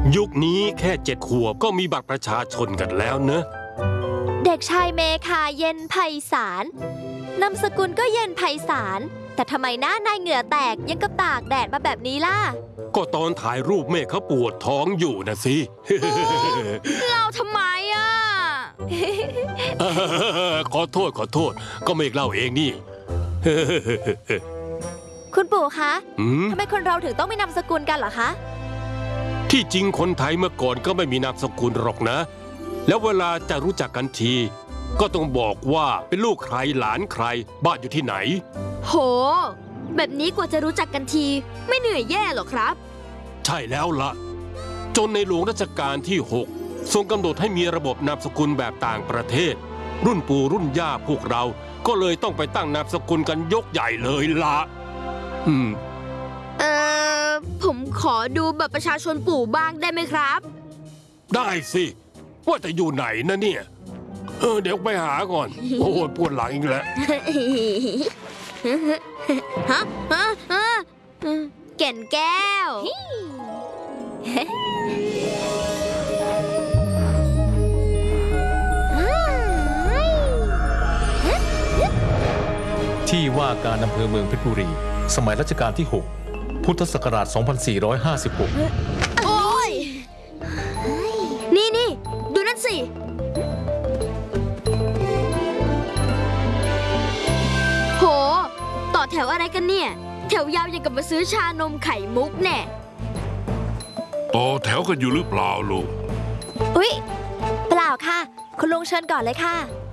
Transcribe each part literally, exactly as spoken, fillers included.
ยุคนี้แค่เจ็ดขวบก็มีบัตรประชาชนกันแล้วเนอะเด็กชายเมคาเย็นไพศาลนามสกุลก็เย็นไพศาลแต่ทำไมหน้านายเหงื่อแตกยังกับตากแดดมาแบบนี้ล่ะก็ตอนถ่ายรูปเมฆเขาปวดท้องอยู่นะสิเราทำไมอ่ะขอโทษขอโทษก็เมฆเล่าเองนี่คุณปู่คะทำไมคนเราถึงต้องมีนามสกุลกันเหรอคะที่จริงคนไทยเมื่อก่อนก็ไม่มีนามสกุลหรอกนะแล้วเวลาจะรู้จักกันทีก็ต้องบอกว่าเป็นลูกใครหลานใครบ้านอยู่ที่ไหนโหแบบนี้กว่าจะรู้จักกันทีไม่เหนื่อยแย่หรอครับใช่แล้วล่ะจนในหลวงรัชกาลที่หกทรงกำหนดให้มีระบบนามสกุลแบบต่างประเทศรุ่นปู่รุ่นย่าพวกเราก็เลยต้องไปตั้งนามสกุลกันยกใหญ่เลยล่ะอืมเอ่อผมขอดูบัตรประชาชนปู่บ้างได้ไหมครับได้สิว่าจะอยู่ไหนนะเนี่ยเออเดี๋ยวไปหาก่อนโอ้ยปวดหลังอีกแล้วฮะฮะฮะแก่นแก้วที่ว่าการอำเภอเมืองเพชรบุรีสมัยรัชกาลที่หกพุทธศักราช สองพันสี่ร้อยห้าสิบหกโอ้ยนี่นี่ดูนั่นสิโหต่อแถวอะไรกันเนี่ยแถวยาวอย่างกับมาซื้อชานมไข่มุกแน่ต่อแถวกันอยู่หรือเปล่าลูกอุ๊ยเปล่าค่ะคุณลุงเชิญก่อนเลยค่ะ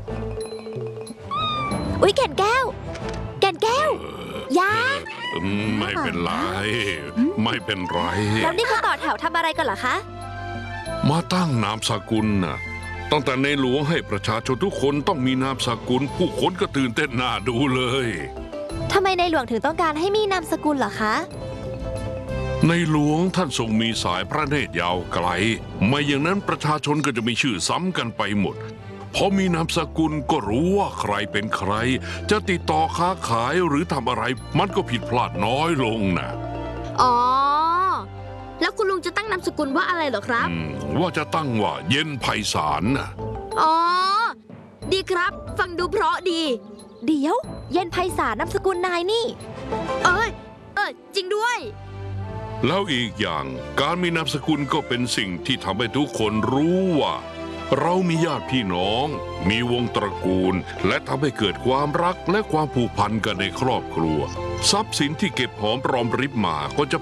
อุ๊ยแก่นแก้วแก่นแก้วยาไม่เป็นไรไม่เป็นไรแล้วนี่เขาต่อแถวทำอะไรกันเหรอคะมาตั้งนามสกุลน่ะตั้งแต่ในหลวงให้ประชาชนทุกคนต้องมีนามสกุลผู้คนก็ตื่นเต้นน่าดูเลยทำไมในหลวงถึงต้องการให้มีนามสกุลเหรอคะในหลวงท่านทรงมีสายพระเนตรยาวไกลไม่อย่างนั้นประชาชนก็จะมีชื่อซ้ำกันไปหมดพอมีนามสกุลก็รู้ว่าใครเป็นใครจะติดต่อค้าขายหรือทำอะไรมันก็ผิดพลาดน้อยลงนะอ๋อแล้วคุณลุงจะตั้งนามสกุลว่าอะไรเหรอครับว่าจะตั้งว่าเย็นไพศาลนะอ๋อดีครับฟังดูเพราะดีเดี๋ยวเย็นไพศาลนามสกุลนายนี่เอ้ยเออจริงด้วยแล้วอีกอย่างการมีนามสกุลก็เป็นสิ่งที่ทำให้ทุกคนรู้ว่าเรามีญาติพี่น้องมีวงตระกูลและทำให้เกิดความรักและความผูกพันกันในครอบครัวทรัพย์สินที่เก็บหอมรอมริบมาก็จะ